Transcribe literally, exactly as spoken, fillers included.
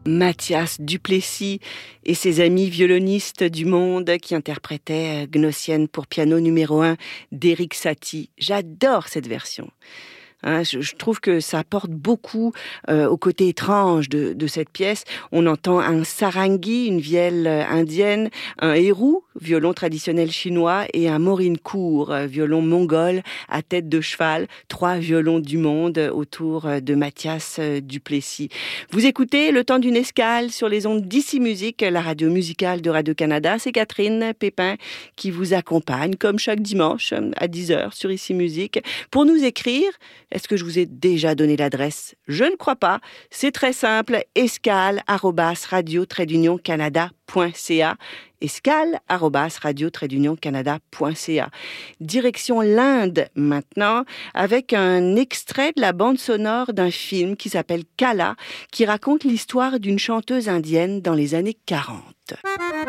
Mathias Duplessis et ses amis violonistes du monde qui interprétaient Gnossienne pour piano numéro un d'Erik Satie. J'adore cette version. Hein, je, je trouve que ça apporte beaucoup euh, au côté étrange de, de cette pièce. On entend un sarangi, une vielle indienne, un hérou, violon traditionnel chinois, et un morincourt, violon mongol à tête de cheval. Trois violons du monde autour de Mathias Duplessis. Vous écoutez Le Temps d'une escale sur les ondes d'Ici Musique, la radio musicale de Radio-Canada. C'est Catherine Pépin qui vous accompagne, comme chaque dimanche à dix heures sur Ici Musique. Pour nous écrire, est-ce que je vous ai déjà donné l'adresse? Je ne crois pas. C'est très simple. escale arobase radio trait d'union canada point c a. escale arobase radio trait d'union canada point c a. Direction l'Inde maintenant, avec un extrait de la bande sonore d'un film qui s'appelle Kala, qui raconte l'histoire d'une chanteuse indienne dans les années quarante.